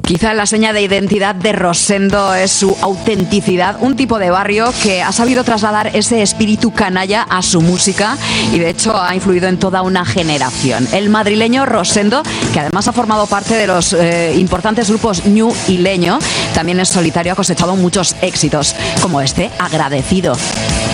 Quizá la seña de identidad de Rosendo es su autenticidad, un tipo de barrio que ha sabido trasladar ese espíritu canalla a su música y de hecho ha influido en toda una generación. El madrileño Rosendo, que además ha formado parte de los importantes grupos Ñu y Leño, también en solitario ha cosechado muchos éxitos, como este, Agradecido.